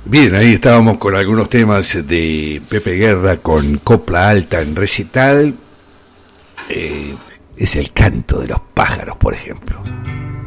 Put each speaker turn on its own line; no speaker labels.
Bien, ahí estábamos con algunos temas de Pepe Guerra con copla alta en recital. Es el canto de los pájaros, por ejemplo.